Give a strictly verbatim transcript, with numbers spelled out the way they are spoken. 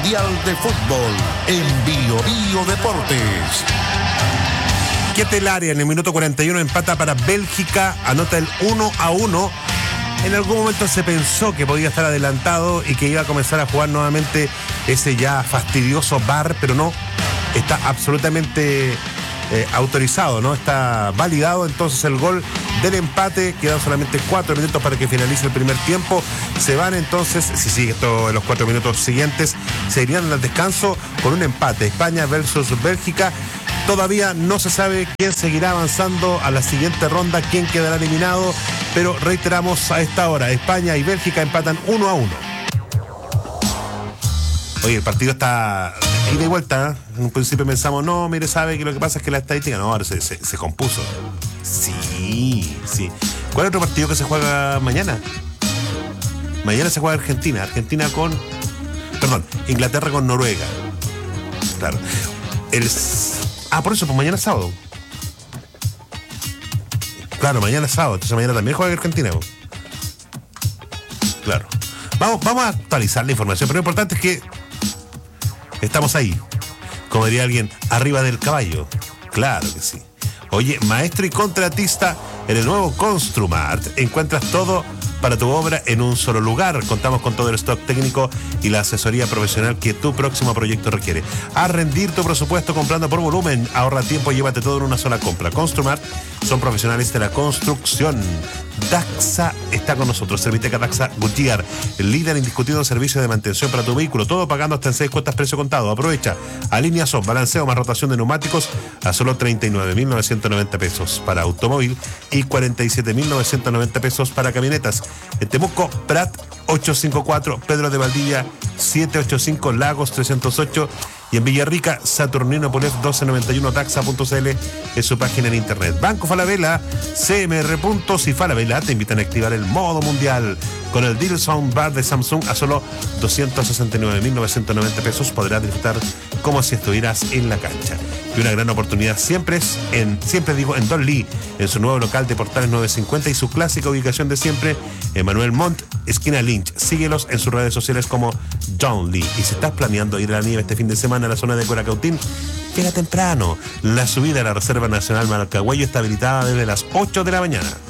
Mundial de Fútbol en Bio Bio Deportes. Ketelaere en el minuto cuarenta y uno empata para Bélgica, anota el uno a uno. En algún momento se pensó que podía estar adelantado y que iba a comenzar a jugar nuevamente ese ya fastidioso V A R, pero no, está absolutamente eh, autorizado, ¿no? Está validado entonces el gol del empate. Quedan solamente cuatro minutos para que finalice el primer tiempo. Se van entonces, si sigue esto en los cuatro minutos siguientes, se irían al descanso con un empate. España versus Bélgica. Todavía no se sabe quién seguirá avanzando a la siguiente ronda, quién quedará eliminado, pero reiteramos a esta hora, España y Bélgica empatan uno a uno. Oye, el partido está ida y vuelta, ¿eh? En un principio pensamos, no, mire, sabe que lo que pasa es que la estadística, no, ahora se, se, se compuso. Sí, sí. ¿Cuál es otro partido que se juega mañana? Mañana se juega Argentina, Argentina con, perdón, Inglaterra con Noruega. Claro. El Ah, por eso, pues mañana es sábado. Claro, mañana es sábado, entonces mañana también juega Argentina. Claro. Vamos, vamos a actualizar la información, pero lo importante es que estamos ahí. Como diría alguien, arriba del caballo. Claro que sí. Oye, maestro y contratista en el nuevo Construmart. Encuentras todo para tu obra en un solo lugar. Contamos con todo el stock técnico y la asesoría profesional que tu próximo proyecto requiere. A rendir tu presupuesto comprando por volumen. Ahorra tiempo y llévate todo en una sola compra. Construmart son profesionales de la construcción. Daxa está con nosotros. Serviteca Daxa Goodyear, el líder indiscutido en servicio de mantención para tu vehículo. Todo pagando hasta en seis cuotas precio contado. Aprovecha. Alineación, balanceo más rotación de neumáticos a solo treinta y nueve mil novecientos noventa pesos para automóvil y cuarenta y siete mil novecientos noventa pesos para camionetas. En Temuco, Prat ochocientos cincuenta y cuatro, Pedro de Valdivia setecientos ochenta y cinco, Lagos trescientos ocho y en Villarrica, Saturnino Polev doce noventa y uno, daxa punto c l es su página en internet. Banco Falabella, C M R Puntos y Falabella te invitan a activar el modo mundial. Con el Deal Soundbar de Samsung a solo doscientos sesenta y nueve mil novecientos noventa pesos podrás disfrutar como si estuvieras en la cancha. Y una gran oportunidad siempre es en, siempre digo, en Don Lee, en su nuevo local de Portales novecientos cincuenta y su clásica ubicación de siempre, en Manuel Montt, esquina Lynch. Síguelos en sus redes sociales como Don Lee. Y si estás planeando ir a la nieve este fin de semana a la zona de Curacautín, llega temprano. La subida a la Reserva Nacional Marcahuello está habilitada desde las ocho de la mañana.